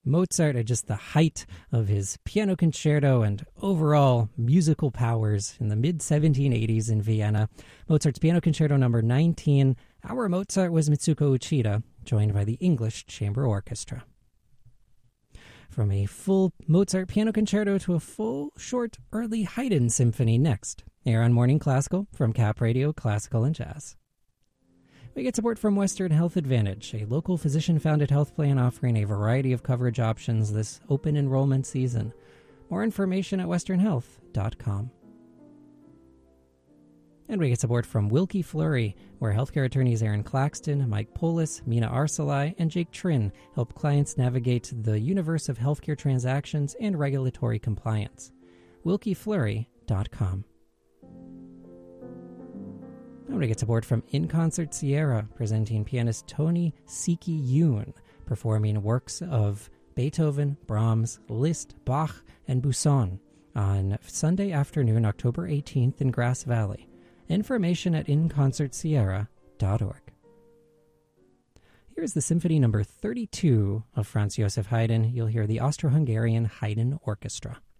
Mozart at just the height of his piano concerto and overall musical powers in the mid-1780s in Vienna. Mozart's Piano Concerto number 19. Our Mozart was Mitsuko Uchida, joined by the English Chamber Orchestra. From a full Mozart piano concerto to a full, short, early Haydn symphony next. Here on Morning Classical from Cap Radio Classical and Jazz. We get support from Western Health Advantage, a local physician-founded health plan offering a variety of coverage options this open enrollment season. More information at westernhealth.com. And we get support from Wilkie Fleury, where healthcare attorneys Aaron Claxton, Mike Polis, Mina Arcelai, and Jake Trin help clients navigate the universe of healthcare transactions and regulatory compliance. WilkieFleury.com. I'm going to get support from In Concert Sierra, presenting pianist Tony Siki Yoon, performing works of Beethoven, Brahms, Liszt, Bach, and Busson on Sunday afternoon, October 18th in Grass Valley. Information at inconcertsierra.org. Here's the Symphony number 32 of Franz Joseph Haydn. You'll hear the Austro-Hungarian Haydn Orchestra.